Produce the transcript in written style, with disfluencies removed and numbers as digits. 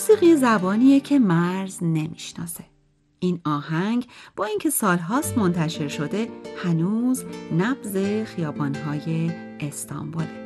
موسیقی زبانیه که مرز نمیشناسه. این آهنگ با اینکه سالهاست منتشر شده هنوز نبض خیابان‌های استانبوله.